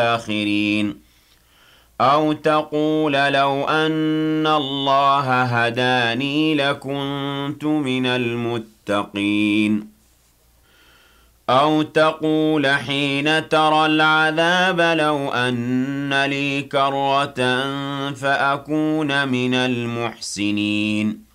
الآخرين أو تقول لو أن الله هداني لكنت من المتقين أو تقول حين ترى العذاب لو أن لي كرة فأكون من المحسنين